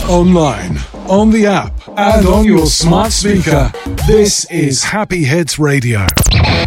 online, on the app, and on your smart speaker. This is Happy Hits Radio.